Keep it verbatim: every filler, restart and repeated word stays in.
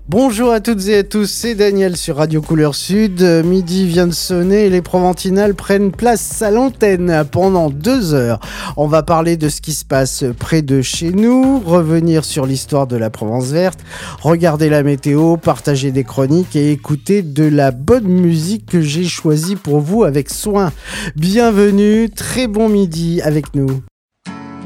Bonjour à toutes et à tous, c'est Daniel sur Radio Couleur Sud. Midi vient de sonner et les Proventinales prennent place à l'antenne pendant deux heures. On va parler de ce qui se passe près de chez nous, revenir sur l'histoire de la Provence verte, regarder la météo, partager des chroniques et écouter de la bonne musique que j'ai choisie pour vous avec soin. Bienvenue, très bon midi avec nous.